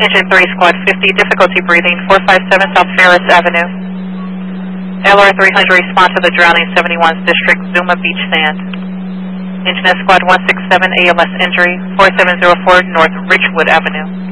Engine 3, Squad 50, difficulty breathing, 457 South Ferris Avenue. LR 300, respond to the drowning, 71st District, Zuma Beach Sand. Engine S Squad 167, ALS injury, 4704 North Ridgewood Avenue.